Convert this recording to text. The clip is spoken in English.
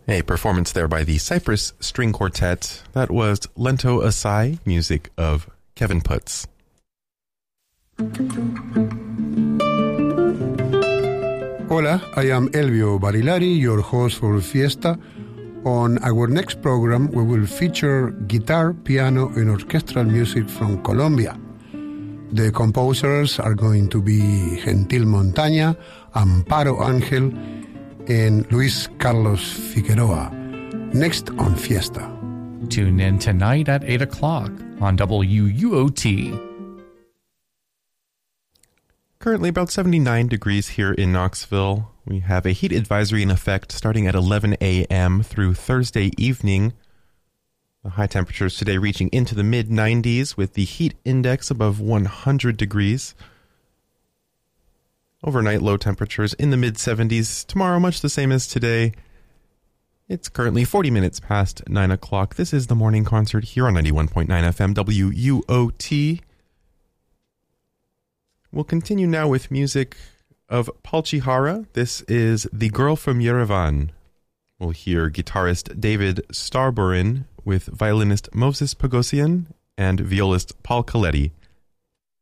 A performance there by the Cypress String Quartet. That was Lento Assai, music of Kevin Putz. Hola, I am Elvio Barilari, your host for Fiesta. On our next program, we will feature guitar, piano, and orchestral music from Colombia. The composers are going to be Gentil Montaña, Amparo Ángel, and Luis Carlos Figueroa. Next on Fiesta. Tune in tonight at 8 o'clock on WUOT. Currently about 79 degrees here in Knoxville. We have a heat advisory in effect starting at 11 a.m. through Thursday evening. The high temperatures today reaching into the mid-90s with the heat index above 100 degrees. Overnight low temperatures in the mid-70s. Tomorrow, much the same as today. It's currently 40 minutes past 9 o'clock. This is the morning concert here on 91.9 FM WUOT. We'll continue now with music of Paul Chihara. This is The Girl from Yerevan. We'll hear guitarist David Starburin with violinist Moses Pagosian and violist Paul Coletti.